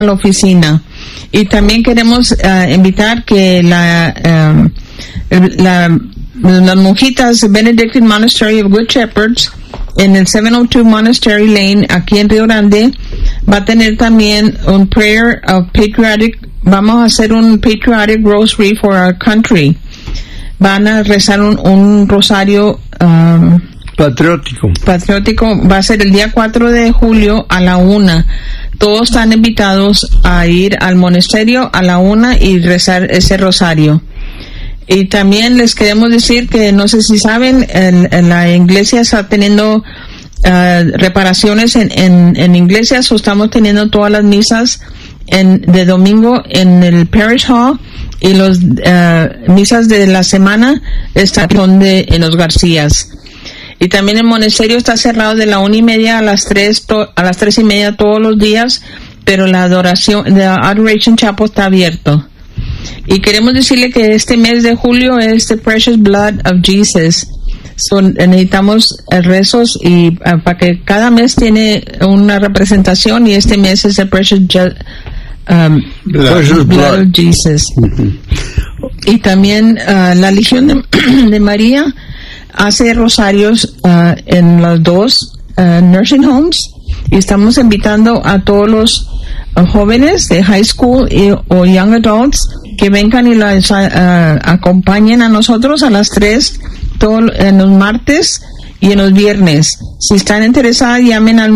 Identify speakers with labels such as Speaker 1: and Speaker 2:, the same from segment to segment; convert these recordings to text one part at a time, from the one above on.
Speaker 1: la oficina. Y también queremos invitar que las monjitas Benedictine Monastery of Good Shepherds en el 702 Monastery Lane aquí en Rio Grande va a tener también un prayer of patriotic. Vamos a hacer un patriotic rosary for our country. Van a rezar un rosario patriótico. Va a ser el día 4 de julio a la 1. Todos están invitados a ir al monasterio a la 1 y rezar ese rosario. Y también les queremos decir que, no sé si saben, la iglesia está teniendo reparaciones en iglesias, o estamos teniendo todas las misas de domingo en el Parish Hall, y los misas de la semana están en los Garcías. Y también el monasterio está cerrado de la 1:30 a las 3:30 todos los días, pero la adoración de Adoration Chapel está abierto. Y queremos decirle que este mes de julio es the Precious Blood of Jesus. Necesitamos rezos y para que cada mes tiene una representación, y este mes es el Precious Blood of Jesus. Y también la Legión de María hace rosarios en los dos nursing homes, y estamos invitando a todos los jóvenes de high school o young adults que vengan y los acompañen a nosotros a las 3 en los martes y en los viernes. Si están interesados, llamen al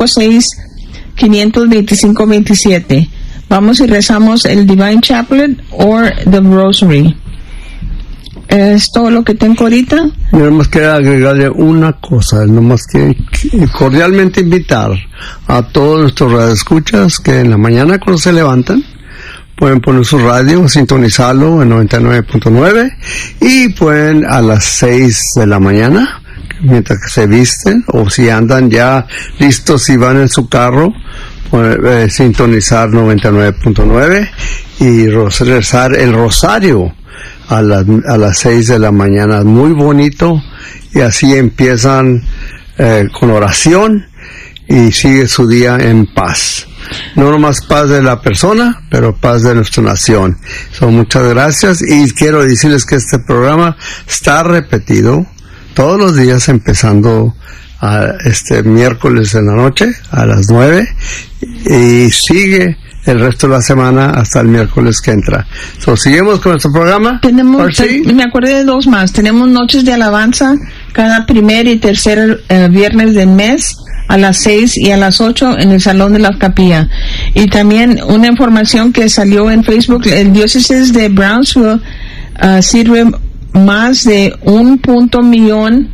Speaker 1: 956-525-27. Vamos y rezamos el Divine Chaplet o the Rosary. Es todo lo que tengo ahorita.
Speaker 2: Yo nomás quiero agregarle una cosa, nomás que cordialmente invitar a todos nuestros radioescuchas que en la mañana cuando se levantan pueden poner su radio, sintonizarlo en 99.9, y pueden a las 6 de la mañana, mientras que se visten, o si andan ya listos y van en su carro, sintonizar 99.9 y rezar el rosario a las 6 de la mañana. Muy bonito, y así empiezan con oración y sigue su día en paz. No nomás paz de la persona, pero paz de nuestra nación. Muchas gracias, y quiero decirles que este programa está repetido todos los días, empezando este miércoles en la noche a las 9, y sigue el resto de la semana hasta el miércoles que entra. Seguimos con nuestro programa.
Speaker 1: Me acordé de dos más. Tenemos noches de alabanza cada primer y tercer viernes del mes a las 6 y a las 8 en el Salón de la Capilla. Y también una información que salió en Facebook: el diócesis de Brownsville sirve más de 1 millón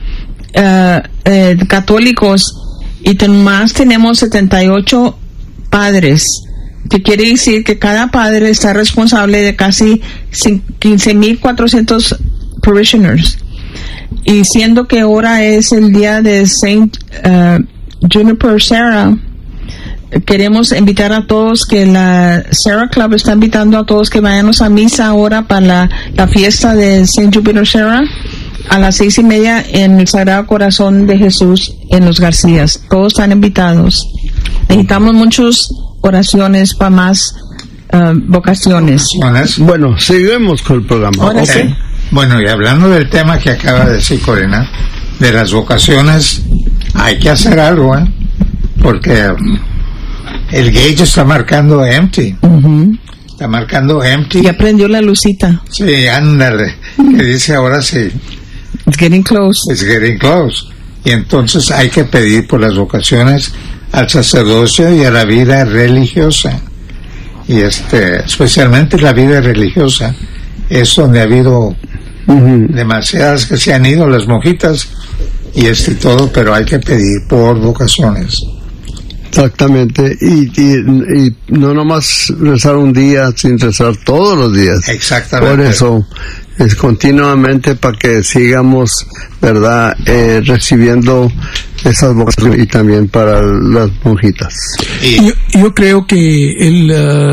Speaker 1: católicos, y más tenemos 78 padres, que quiere decir que cada padre está responsable de casi 15,400 parishioners. Y siendo que ahora es el día de Saint Juniper Serra, queremos invitar a todos, que la Serra Club está invitando a todos que vayamos a misa ahora para la fiesta de Saint Juniper Serra a las 6:30 en el Sagrado Corazón de Jesús en los Garcías. Todos están invitados. Necesitamos muchas oraciones para más vocaciones.
Speaker 2: Bueno, seguimos con el programa.
Speaker 1: Ahora sí.
Speaker 3: Bueno, y hablando del tema que acaba de decir Corina, de las vocaciones, hay que hacer algo, porque el gauge está marcando empty. Está marcando empty.
Speaker 1: Ya prendió la lucita.
Speaker 3: Sí, ándale. Que dice ahora sí.
Speaker 1: It's getting close.
Speaker 3: It's getting close. Y entonces hay que pedir por las vocaciones al sacerdocio y a la vida religiosa. Y especialmente la vida religiosa es donde ha habido demasiadas que se han ido, las monjitas y todo, pero hay que pedir por vocaciones.
Speaker 2: Exactamente, y no nomás rezar un día, sin rezar todos los días.
Speaker 3: Exactamente.
Speaker 2: Por eso es continuamente, para que sigamos, ¿verdad?, recibiendo esas vocaciones, y también para las monjitas.
Speaker 4: Yo creo que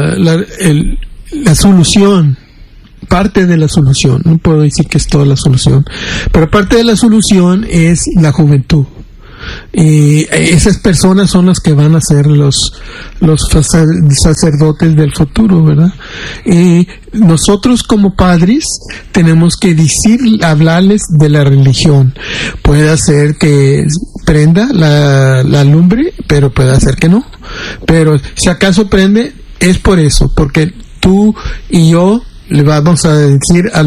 Speaker 4: la solución, parte de la solución, no puedo decir que es toda la solución, pero parte de la solución es la juventud. Y esas personas son las que van a ser los sacerdotes del futuro, ¿verdad? Y nosotros como padres tenemos que hablarles de la religión. Puede ser que prenda la lumbre, pero puede ser que no. Pero si acaso prende, es por eso, porque tú y yo le vamos a decir a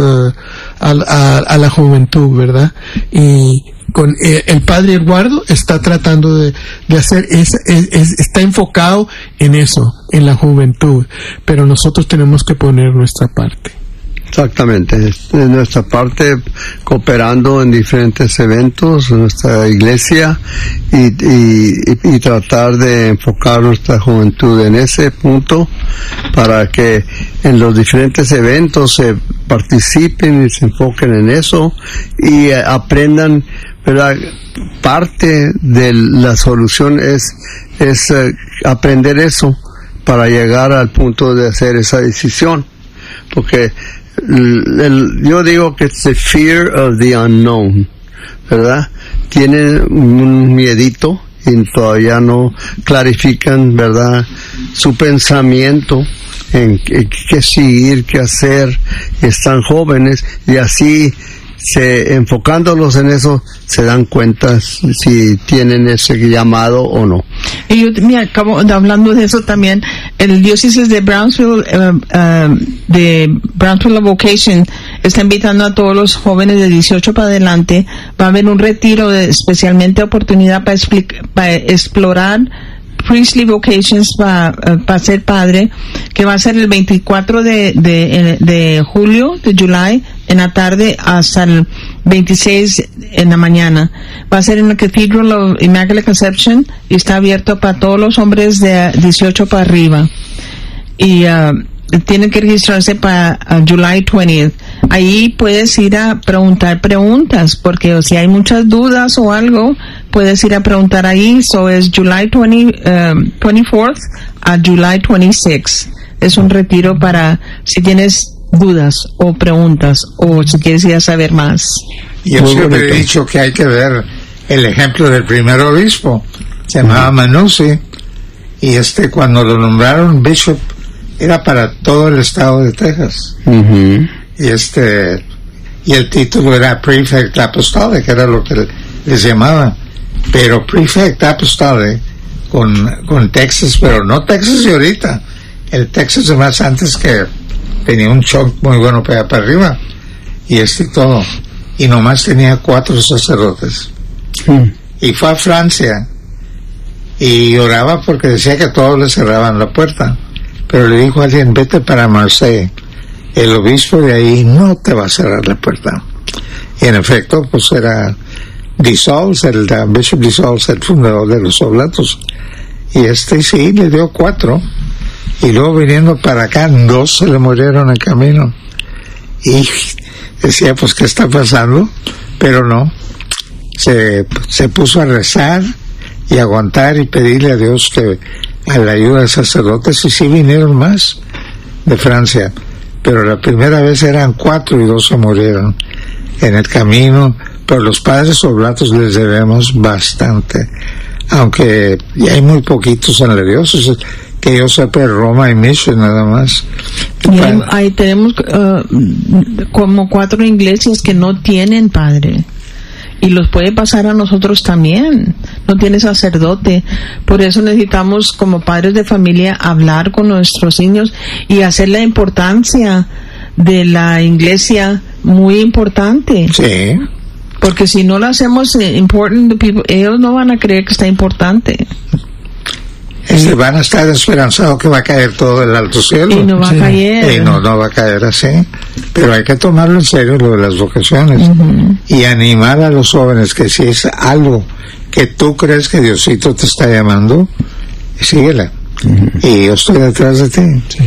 Speaker 4: la juventud, ¿verdad? Y con el padre Eduardo está tratando de hacer está enfocado en eso, en la juventud, pero nosotros tenemos que poner nuestra parte.
Speaker 2: Exactamente, de nuestra parte, cooperando en diferentes eventos en nuestra iglesia y tratar de enfocar nuestra juventud en ese punto para que en los diferentes eventos se participen y se enfoquen en eso y aprendan, ¿verdad? Parte de la solución es aprender eso para llegar al punto de hacer esa decisión, porque yo digo que es the fear of the unknown, ¿verdad? Tienen un miedito y todavía no clarifican, ¿verdad?, su pensamiento en qué seguir, qué hacer. Están jóvenes y así enfocándolos en eso se dan cuenta si tienen ese llamado o no.
Speaker 1: Y yo me acabo de hablando de eso también. El diócesis de Brownsville Vocation está invitando a todos los jóvenes de 18 para adelante. Va a haber un retiro especialmente oportunidad para explorar Priestly Vocations para ser padre, que va a ser el 24 de julio, de July, en la tarde hasta el 26 en la mañana. Va a ser en la Cathedral of Immaculate Conception y está abierto para todos los hombres de 18 para arriba. Y tienen que registrarse para July 20th. Ahí puedes ir a preguntar preguntas, porque si hay muchas dudas o algo, puedes ir a preguntar ahí. So es July 24th a July 26th. Es un retiro para si tienes dudas o preguntas o si quieres ir a saber más.
Speaker 3: Yo siempre he dicho que hay que ver el ejemplo del primer obispo. Se llamaba Manussi, y cuando lo nombraron bishop era para todo el estado de Texas. Y y el título era Prefect Apostolic, que era lo que les llamaba, pero Prefect Apostolic con Texas, pero no Texas de ahorita, el Texas de más antes, que tenía un shock muy bueno para arriba, y todo, y nomás tenía 4 sacerdotes. Y fue a Francia y lloraba porque decía que todos le cerraban la puerta, pero le dijo a alguien: vete para Marseille, el obispo de ahí no te va a cerrar la puerta. Y en efecto, pues era Dissolves, el Bishop Dissolves, el fundador de los Oblatos, y sí le dio 4, y luego viniendo para acá 2 se le murieron en camino, y decía: pues ¿qué está pasando? Pero no, se puso a rezar y aguantar y pedirle a Dios que a la ayuda de sacerdotes, y sí vinieron más de Francia, pero la primera vez eran 4 y 2 se murieron en el camino. Pero los padres oblatos les debemos bastante, aunque ya hay muy poquitos en la diócesis, que yo sepa, Roma y Mission nada más.
Speaker 1: Y ahí tenemos como 4 iglesias que no tienen padre, y los puede pasar a nosotros también. No tiene sacerdote. Por eso necesitamos, como padres de familia, hablar con nuestros niños y hacer la importancia de la iglesia muy importante.
Speaker 3: Sí.
Speaker 1: Porque si no lo hacemos important to people, ellos no van a creer que está importante.
Speaker 3: Van a estar esperanzados que va a caer todo el alto cielo.
Speaker 1: Y no va a caer.
Speaker 3: Y no va a caer así. Pero hay que tomarlo en serio, lo de las vocaciones. Y animar a los jóvenes que si es algo que tú crees que Diosito te está llamando, síguela. Y yo estoy detrás de ti.
Speaker 4: Sí.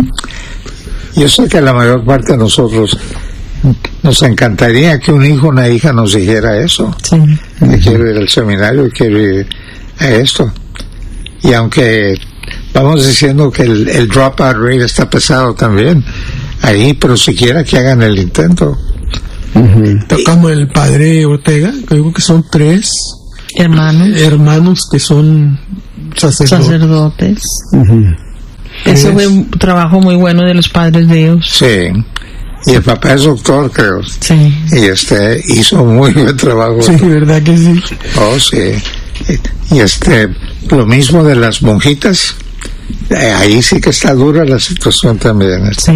Speaker 3: Yo sé que la mayor parte de nosotros nos encantaría que un hijo o una hija nos dijera eso.
Speaker 1: Sí.
Speaker 3: Que quiero ir al seminario y quiero ir a esto. Y aunque vamos diciendo que el dropout rate está pesado también ahí, pero siquiera que hagan el intento.
Speaker 4: Como el padre Ortega, que digo que son 3 hermanos que son sacerdotes.
Speaker 1: Ese fue un trabajo muy bueno de los padres de ellos.
Speaker 3: Sí. Y el papá es doctor, creo.
Speaker 1: Sí.
Speaker 3: Y hizo muy buen trabajo.
Speaker 4: Sí, ¿verdad que sí?
Speaker 3: Oh, sí. Y lo mismo de las monjitas. Ahí sí que está dura la situación también.
Speaker 1: Sí.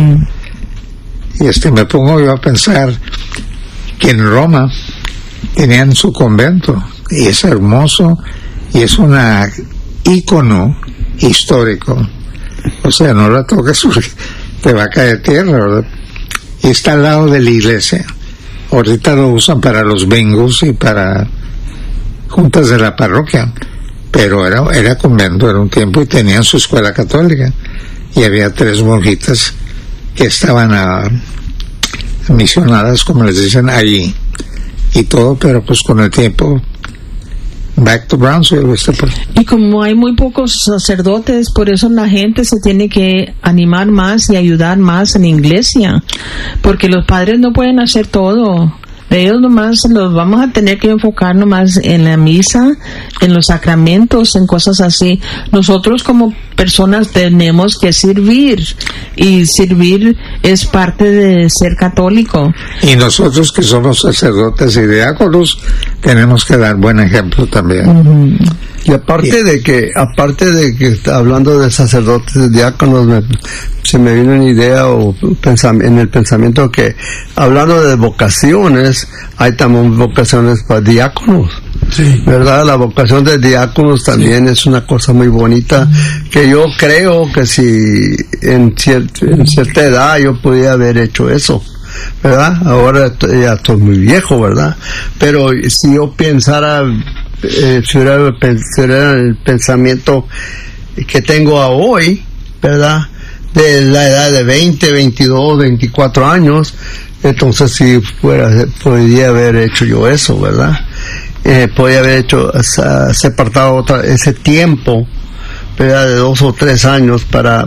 Speaker 3: Y me pongo yo a pensar que en Roma tenían su convento. Y es hermoso. Y es un ícono histórico. O sea, no la toques porque te va a caer tierra, ¿verdad? Y está al lado de la iglesia. Ahorita lo usan para los bingos y para juntas de la parroquia. Pero era convento, era un tiempo, y tenían su escuela católica. Y había 3 monjitas que estaban misionadas, como les dicen, allí. Y todo, pero pues con el tiempo, back to Brownsville.
Speaker 1: Y como hay muy pocos sacerdotes, por eso la gente se tiene que animar más y ayudar más en la iglesia, porque los padres no pueden hacer todo. Ellos nomás los vamos a tener que enfocar nomás en la misa, en los sacramentos, en cosas así. Nosotros como personas tenemos que servir, y servir es parte de ser católico.
Speaker 3: Y nosotros que somos sacerdotes y diáconos tenemos que dar buen ejemplo también.
Speaker 2: Y aparte de que hablando de sacerdotes y diáconos, se me vino una idea en el pensamiento que, hablando de vocaciones, hay también vocaciones para diáconos.
Speaker 4: Sí.
Speaker 2: ¿Verdad? La vocación de diáconos también es una cosa muy bonita, que yo creo que si en cierta edad yo podía haber hecho eso, ¿verdad? Ahora ya estoy muy viejo, ¿verdad? Pero si yo pensara, si era el pensamiento que tengo a hoy, ¿verdad? De la edad de 20, 22, 24 años, entonces si podría haber hecho yo eso, ¿verdad? Podría haber hecho, separado ese tiempo, ¿verdad? De 2 o 3 años para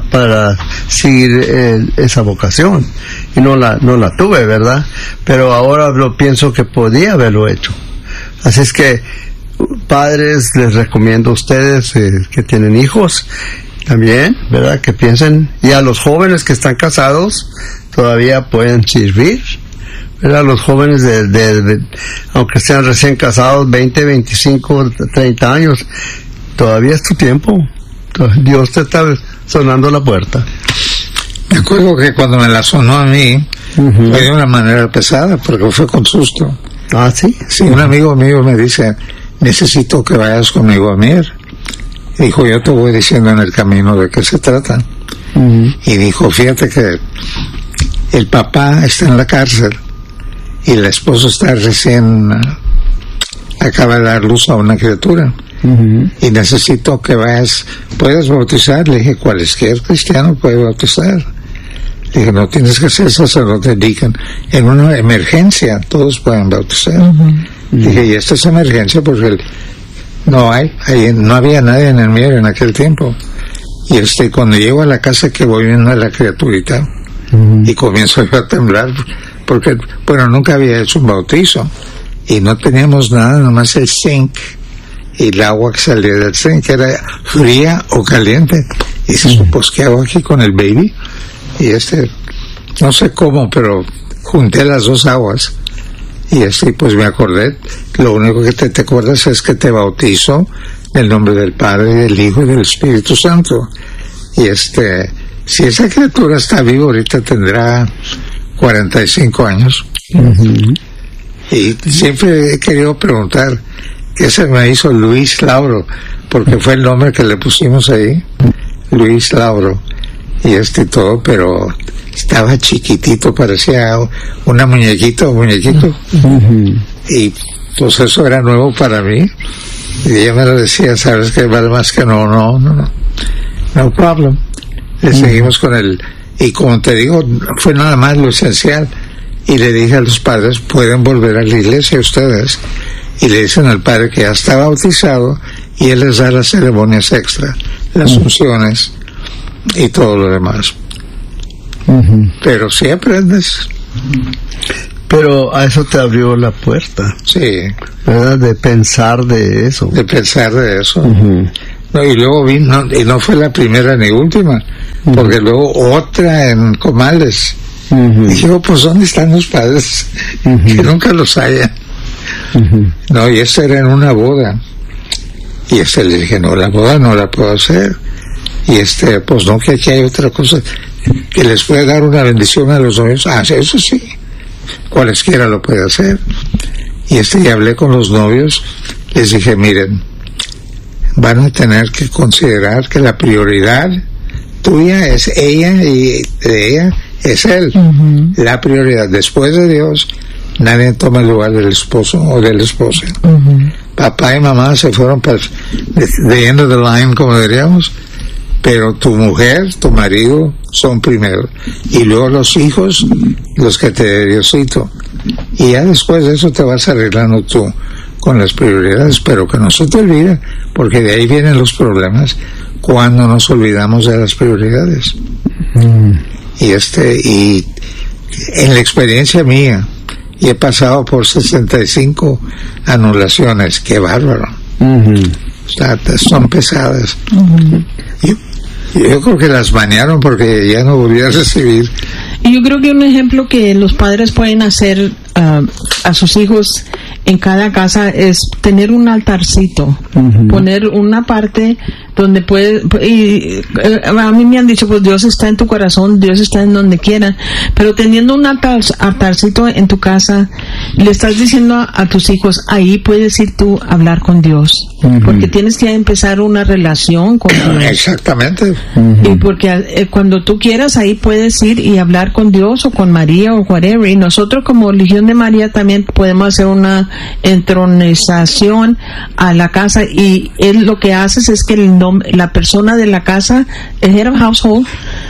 Speaker 2: seguir esa vocación, y no la tuve, ¿verdad? Pero ahora lo pienso que podía haberlo hecho. Así es que, padres, les recomiendo a ustedes que tienen hijos también, ¿verdad? Que piensen, y a los jóvenes que están casados todavía pueden servir, ¿verdad? Los jóvenes aunque sean recién casados, 20, 25, 30 años, todavía es tu tiempo. Dios te está sonando la puerta.
Speaker 3: Me acuerdo que cuando me la sonó a mí, fue de una manera pesada, porque fue con susto.
Speaker 2: Ah, ¿sí?
Speaker 3: Sí, un amigo mío me dice, necesito que vayas conmigo a Mier. Dijo, yo te voy diciendo en el camino de qué se trata. Y dijo, fíjate que el papá está en la cárcel y la esposa está recién, acaba de dar luz a una criatura. Y necesito que vayas, ¿puedes bautizar? Le dije, cualquier cristiano puede bautizar. Le dije, no tienes que ser sacerdote, deacon. En una emergencia todos pueden bautizar. Le dije, y esta es emergencia porque no había nadie en el Mier en aquel tiempo. Y cuando llego a la casa, que voy viendo a la criaturita, y comienzo yo a temblar, porque, bueno, nunca había hecho un bautizo, y no teníamos nada, nomás el zinc, y el agua que salía del zinc era fría o caliente. Y dices, pues, ¿qué hago aquí con el baby? Y no sé cómo, pero junté las 2 aguas, y pues me acordé. Lo único que te acuerdas es que te bautizo en el nombre del Padre, del Hijo y del Espíritu Santo. Y si esa criatura está viva, ahorita tendrá 45 años. Y siempre he querido preguntar qué se me hizo Luis Lauro, porque fue el nombre que le pusimos ahí, Luis Lauro. Y todo, pero estaba chiquitito, parecía una muñequito. Y pues eso era nuevo para mí. Y ella me lo decía, sabes que vale más que no problem. Le seguimos con y como te digo, fue nada más lo esencial. Y le dije a los padres, pueden volver a la iglesia ustedes. Y le dicen al padre que ya está bautizado, y él les da las ceremonias extra, las unciones y todo lo demás. Pero si aprendes.
Speaker 2: Pero a eso te abrió la puerta.
Speaker 3: Sí.
Speaker 2: ¿Verdad? De pensar de eso.
Speaker 3: De pensar de eso. No, y luego vino, y no fue la primera ni última, porque luego otra en Comales. Dije, pues ¿dónde están los padres? Que nunca los haya. No, y esta era en una boda. Y le dije, no, la boda no la puedo hacer. Y pues no, que aquí hay otra cosa que les puede dar una bendición a los novios. Eso sí, cualesquiera lo puede hacer. Y y hablé con los novios, les dije, miren, van a tener que considerar que la prioridad tuya es ella y de ella es él. La prioridad, después de Dios, nadie toma el lugar del esposo o de la esposa. Papá y mamá se fueron para the end of the line, como diríamos, pero tu mujer, tu marido son primero, y luego los hijos, los que te dé Diosito, y ya después de eso te vas arreglando tú con las prioridades, pero que no se te olvide, porque de ahí vienen los problemas cuando nos olvidamos de las prioridades. Y y en la experiencia mía, y he pasado por 65 anulaciones, qué bárbaro. Son pesadas. Yo creo que las banearon porque ya no volví a recibir.
Speaker 1: Y yo creo que un ejemplo que los padres pueden hacer a sus hijos en cada casa es tener un altarcito, poner una parte donde a mí me han dicho, pues Dios está en tu corazón, Dios está en donde quiera, pero teniendo un altarcito en tu casa, le estás diciendo a tus hijos, ahí puedes ir tú a hablar con Dios, porque tienes que empezar una relación con Dios.
Speaker 3: Exactamente.
Speaker 1: Y porque cuando tú quieras, ahí puedes ir y hablar con Dios o con María o whatever, y nosotros como Legión de María también podemos hacer una entronización a la casa, y él lo que haces es que la persona de la casa, el head of household,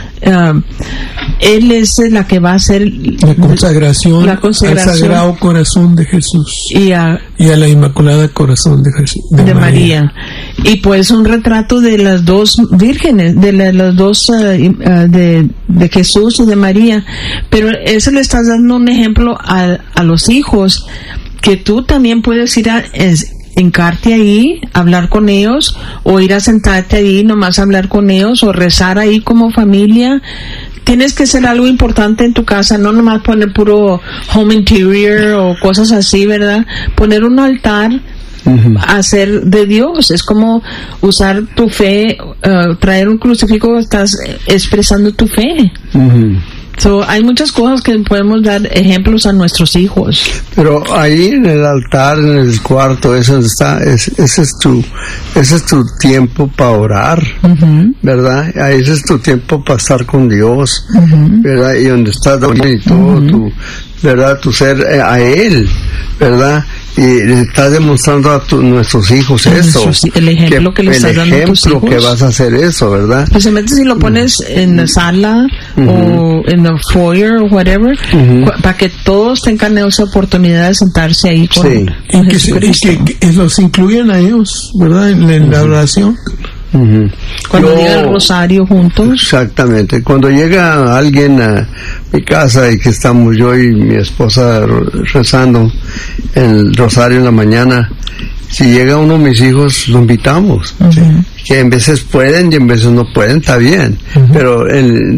Speaker 1: él es la que va a hacer
Speaker 4: la consagración al Sagrado Corazón de Jesús y a la Inmaculada Corazón de Jesús de María.
Speaker 1: Y pues un retrato de las dos vírgenes, de las dos de Jesús y de María, pero eso le estás dando un ejemplo a los hijos, que tú también puedes ir a hincarte ahí, hablar con ellos, o ir a sentarte ahí nomás hablar con ellos, o rezar ahí como familia. Tienes que hacer algo importante en tu casa, no nomás poner puro home interior o cosas así, ¿verdad? Poner un altar, hacer de Dios, es como usar tu fe, traer un crucifijo, estás expresando tu fe. Hay muchas cosas que podemos dar ejemplos a nuestros hijos.
Speaker 2: Pero ahí en el altar, en el cuarto, ese es tu tiempo para orar, ¿verdad? Ese es tu tiempo para estar con Dios, ¿verdad? Y donde estás y todo ¿verdad? Tu ser a Él, ¿verdad? Y le estás demostrando a nuestros hijos eso.
Speaker 1: El ejemplo que le estás dando a tus hijos.
Speaker 2: Que vas a hacer eso, ¿verdad?
Speaker 1: Especialmente si lo pones en la sala o en el foyer o whatever, para que todos tengan esa oportunidad de sentarse ahí con Jesucristo.
Speaker 4: Y que los incluyan a ellos, ¿verdad? En la oración.
Speaker 1: Cuando llega el rosario juntos.
Speaker 2: Exactamente. Cuando llega alguien a mi casa y que estamos yo y mi esposa rezando el rosario en la mañana, si llega uno de mis hijos, lo invitamos. Que en veces pueden y en veces no pueden, está bien, pero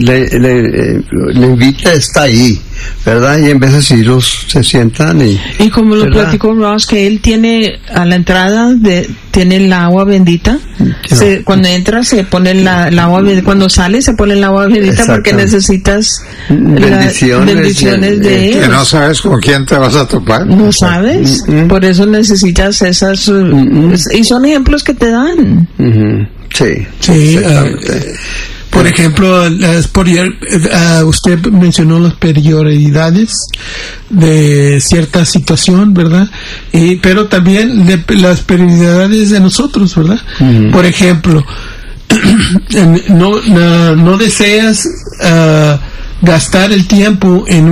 Speaker 2: le invita, está ahí, ¿verdad? Y en veces sí se sientan
Speaker 1: y como lo platicó Ross, que él tiene a la entrada tiene el agua bendita, cuando entra se pone el agua bendita, cuando sale se pone el agua bendita, porque necesitas bendiciones de él.
Speaker 3: Que no sabes con quién te vas a topar.
Speaker 1: No sabes, por eso necesitas esas, y son ejemplos que te dan.
Speaker 2: Sí,
Speaker 4: por ejemplo, usted mencionó las prioridades de cierta situación, ¿verdad? Pero también las prioridades de nosotros, ¿verdad? Por ejemplo, no deseas gastar el tiempo en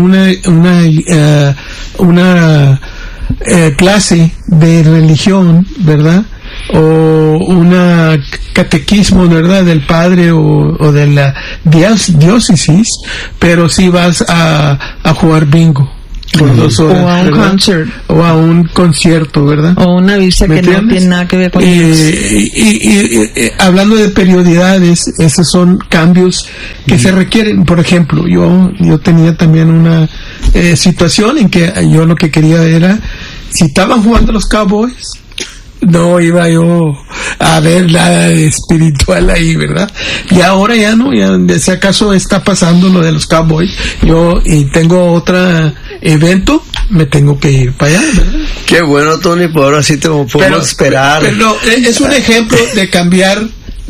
Speaker 4: una clase de religión, ¿verdad? O una catequismo, ¿verdad? Del padre o de la diócesis, pero si vas a jugar bingo. por 2 horas.
Speaker 1: O a un
Speaker 4: ¿verdad?
Speaker 1: concert.
Speaker 4: O a un concierto, ¿verdad?
Speaker 1: O una visa que no tiene nada que ver con eso.
Speaker 4: Y hablando de prioridades, esos son cambios que se requieren. Por ejemplo, yo tenía también una situación en que yo lo que quería era, si estaban jugando los Cowboys, no iba yo a ver nada espiritual ahí, ¿verdad? Y ahora ya no, ya si acaso está pasando lo de los Cowboys, y tengo otro evento, me tengo que ir para allá, ¿verdad?
Speaker 2: Qué bueno, Tony, pues ahora sí te podemos esperar.
Speaker 4: Pero es un ejemplo de cambiar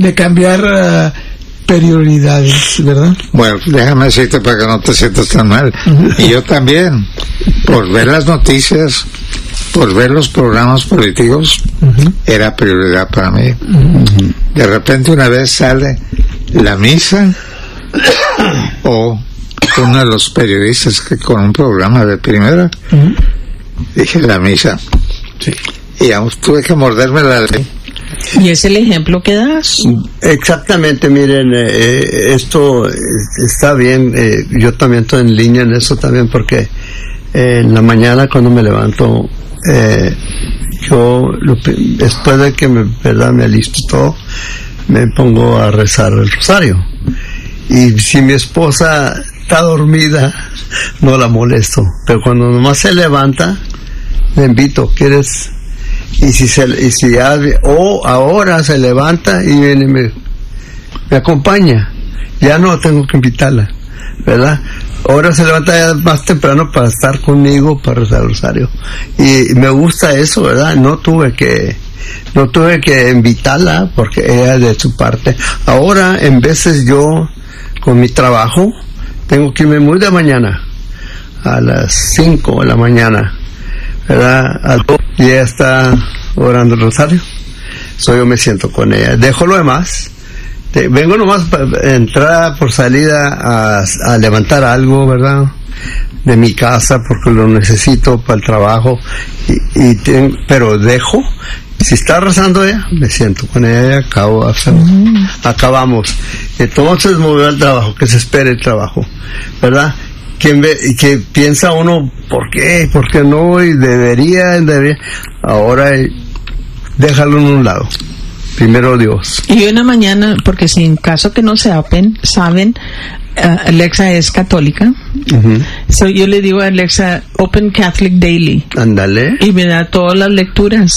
Speaker 4: prioridades, ¿verdad?
Speaker 3: Bueno, déjame decirte para que no te sientas tan mal. Y yo también, por ver las noticias, por ver los programas políticos, era prioridad para mí. De repente una vez sale la misa o uno de los periodistas que con un programa de primera, dije la misa.
Speaker 2: Sí.
Speaker 3: Y aún tuve que morderme la ley.
Speaker 1: Y es el ejemplo que das.
Speaker 2: Exactamente, miren, esto está bien, yo también estoy en línea en eso también, porque en la mañana cuando me levanto, yo después de que me alisto todo, me pongo a rezar el rosario, y si mi esposa está dormida no la molesto, pero cuando nomás se levanta le invito, ¿quieres? Y si ya, ahora se levanta y viene me acompaña, ya no tengo que invitarla, ¿verdad? Ahora se levanta ya más temprano para estar conmigo, para rezar el rosario, y me gusta eso, ¿verdad? No tuve que invitarla porque ella de su parte. Ahora en veces yo con mi trabajo tengo que irme muy de mañana, a las 5 de la mañana, ¿verdad? Y ella está orando el rosario, yo me siento con ella, dejo lo demás, vengo nomás para entrar por salida a levantar algo, ¿verdad? De mi casa porque lo necesito para el trabajo, pero dejo, si está rezando ella, me siento con ella y acabamos. Entonces me voy al trabajo, que se espere el trabajo, ¿verdad? Que piensa uno, ¿por qué no? Y debería, ahora déjalo en un lado, primero Dios.
Speaker 1: Y una mañana, porque si en caso que no saben, Alexa es católica, so yo le digo a Alexa, Open Catholic Daily,
Speaker 2: ándale,
Speaker 1: y me da todas las lecturas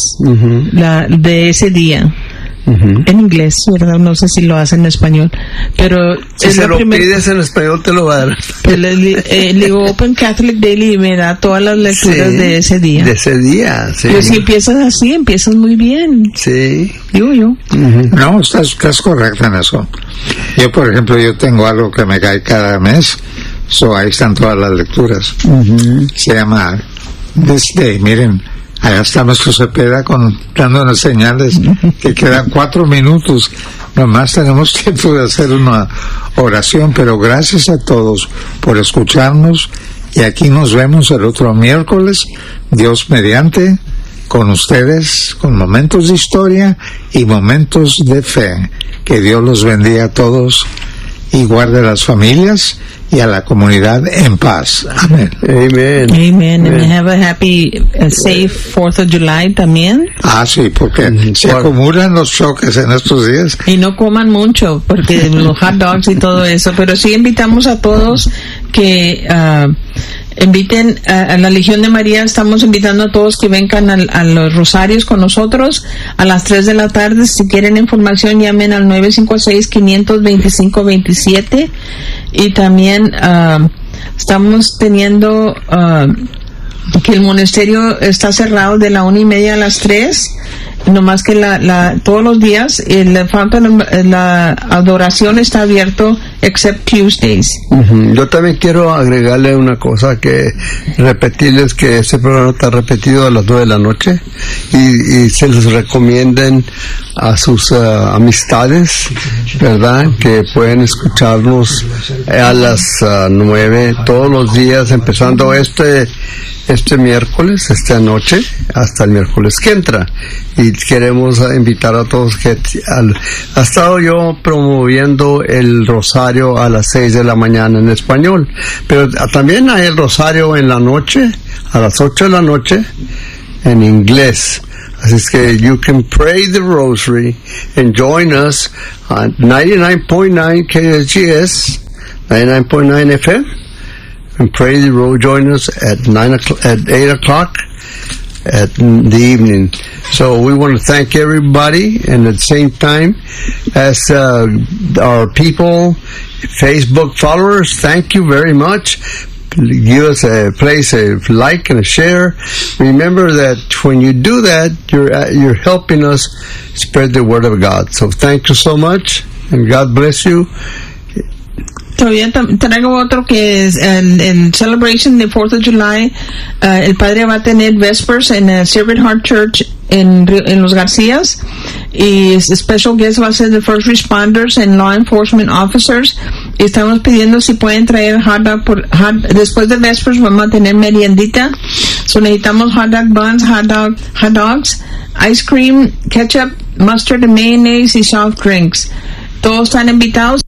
Speaker 1: de ese día. En inglés, ¿verdad? No sé si lo hace en español, pero
Speaker 2: si se lo pides en español te lo va a dar.
Speaker 1: Le digo Open Catholic Daily y me da todas las lecturas de ese día.
Speaker 2: De ese día, sí.
Speaker 1: Pues si empiezas así, empiezas muy bien.
Speaker 2: Sí.
Speaker 1: Digo yo.
Speaker 3: No, estás correcta en eso. Yo, por ejemplo, yo tengo algo que me cae cada mes, ahí están todas las lecturas. Se llama This Day, miren. Allá está nuestro Cepeda dándonos señales que quedan 4 minutos. Nomás tenemos tiempo de hacer una oración, pero gracias a todos por escucharnos. Y aquí nos vemos el otro miércoles, Dios mediante, con ustedes, con momentos de historia y momentos de fe. Que Dios los bendiga a todos y guarde a las familias y a la comunidad en paz. Amén.
Speaker 2: Amen.
Speaker 1: Amen. And have a happy, safe 4th of July también.
Speaker 3: Sí, porque se acumulan los choques en estos días.
Speaker 1: Y no coman mucho, porque los hot dogs y todo eso. Pero sí invitamos a todos que inviten a la Legión de María. Estamos invitando a todos que vengan a los rosarios con nosotros a las 3 de la tarde. Si quieren información, llamen al 956-525-27. Y también estamos teniendo que el monasterio está cerrado de la 1:30 a las 3, nomás que todos los días la adoración está abierto except Tuesdays.
Speaker 2: Yo también quiero agregarle una cosa, que repetirles que este programa está repetido a las 9 de la noche y se les recomienden a sus amistades, ¿verdad? Que pueden escucharnos a las 9 todos los días, empezando este miércoles, esta noche, hasta el miércoles que entra. Y queremos invitar a todos que ha estado yo promoviendo el rosario rosario a las 6 de la mañana en español. Pero también hay el rosario en la noche, a las 8 de la noche, en inglés. Así es que you can pray the rosary and join us on 99.9 KSGS, 99.9 FM, and pray the rosary. Join us at 8 o'clock at the evening. So we want to thank everybody, and at the same time, as our people, Facebook followers, thank you very much. Give us a like and a share. Remember that when you do that, you're helping us spread the word of God. So thank you so much, and God bless you.
Speaker 1: Todavía traigo otro que es el Celebration de 4th of July. El padre va a tener Vespers en el Sacred Heart Church en Los Garcías, y special guest va a ser the first responders and law enforcement officers. Y estamos pidiendo si pueden traer hot dog después de Vespers. Vamos a tener meriendita, so necesitamos hot dog buns, hot dogs, ice cream, ketchup, mustard, mayonnaise y soft drinks. Todos están invitados.